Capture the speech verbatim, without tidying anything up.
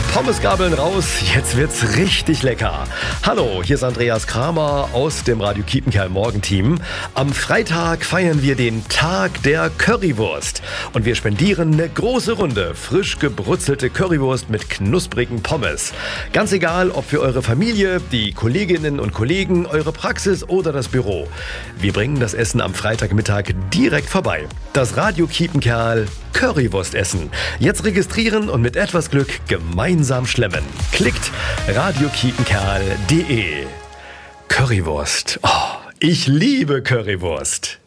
Pommesgabeln raus, jetzt wird's richtig lecker. Hallo, hier ist Andreas Kramer aus dem Radio Kiepenkerl Morgenteam. Am Freitag feiern wir den Tag der Currywurst. Und wir spendieren eine große Runde frisch gebrutzelte Currywurst mit knusprigen Pommes. Ganz egal, ob für eure Familie, die Kolleginnen und Kollegen, eure Praxis oder das Büro. Wir bringen das Essen am Freitagmittag direkt vorbei. Das Radio Kiepenkerl Currywurst essen. Jetzt registrieren und mit etwas Glück gemeinsam schlemmen. Klickt radio kiepenkerl punkt de. Currywurst. Oh, ich liebe Currywurst.